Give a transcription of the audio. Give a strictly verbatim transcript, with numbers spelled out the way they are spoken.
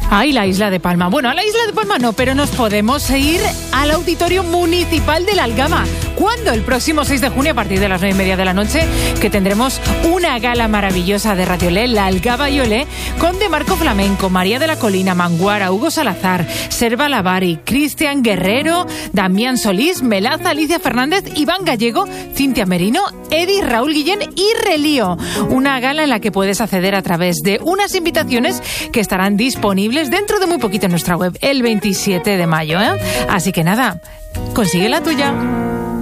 Ay, la isla de Palma. Bueno, a la isla de Palma no, pero nos podemos ir al Auditorio Municipal de la Algaba. ¿Cuándo? El próximo seis de junio a partir de las nueve y media de la noche, que tendremos una gala maravillosa de Radio Olé, la Algaba y Olé, con De Marco Flamenco, María de la Colina, Manguara, Hugo Salazar, Serva Lavari, Cristian Guerrero, Damián Solís, Melaza, Alicia Fernández, Iván Gallego, Cintia Merino, Edi, Raúl Guillén y Relío. Una gala en la que puedes acceder a través de unas invitaciones que estarán disponibles dentro de muy poquito en nuestra web, el veintisiete de mayo, ¿eh? Así que nada, consigue la tuya.